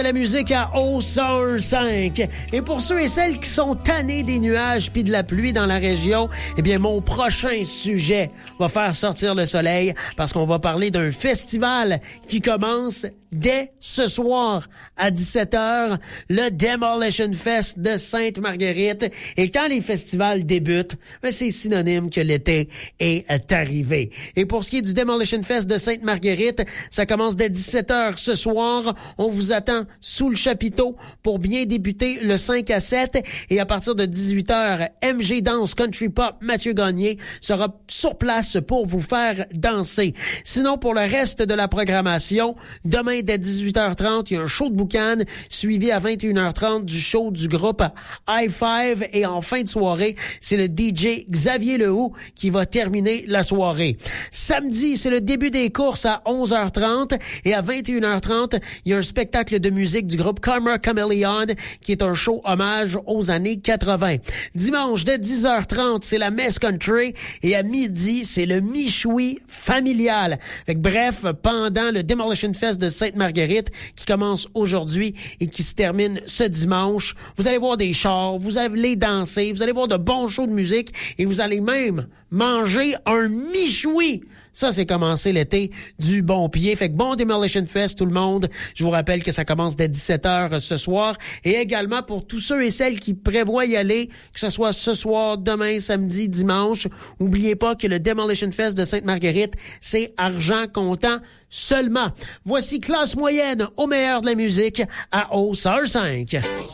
La musique à O105. Et pour ceux et celles qui sont tannés des nuages puis de la pluie dans la région, eh bien, mon prochain sujet va faire sortir le soleil parce qu'on va parler d'un festival qui commence dès ce soir à 17h, le Demolition Fest de Sainte-Marguerite. Et quand les festivals débutent, ben, c'est synonyme que l'été est arrivé. Et pour ce qui est du Demolition Fest de Sainte-Marguerite, ça commence dès 17h ce soir. On vous attend sous le chapiteau pour bien débuter le 5 à 7. Et à partir de 18h, MG Danse Country Pop Mathieu Gagné sera sur place pour vous faire danser. Sinon, pour le reste de la programmation, demain dès 18h30, il y a un show de boucan suivi à 21h30 du show du groupe High Five. Et en fin de soirée, c'est le DJ Xavier Lehoux qui va terminer la soirée. Samedi, c'est le début des courses à 11h30 et à 21h30, il y a un spectacle de musique du groupe Karma Chameleon qui est un show hommage aux années 80. Dimanche, dès 10h30, c'est la messe country et à midi, c'est le michoui familial. Bref, pendant le Demolition Fest de Sainte-Marguerite qui commence aujourd'hui et qui se termine ce dimanche, vous allez voir des chars, vous allez danser, vous allez voir de bons shows de musique et vous allez même manger un michoui. Ça, c'est commencer l'été du bon pied. Fait que bon Demolition Fest, tout le monde. Je vous rappelle que ça commence dès 17h ce soir. Et également, pour tous ceux et celles qui prévoient y aller, que ce soit ce soir, demain, samedi, dimanche, oubliez pas que le Demolition Fest de Sainte-Marguerite, c'est argent comptant seulement. Voici Classe Moyenne au meilleur de la musique à O105.